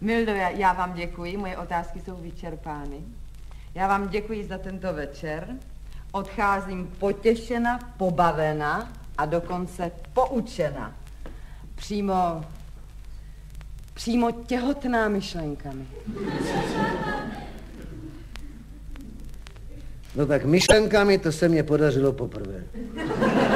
Mildo, já vám děkuji, moje otázky jsou vyčerpány. Já vám děkuji za tento večer. Odcházím potěšena, pobavena a dokonce poučena. Přímo těhotná myšlenkami. No tak myšlenkami to se mně podařilo poprvé.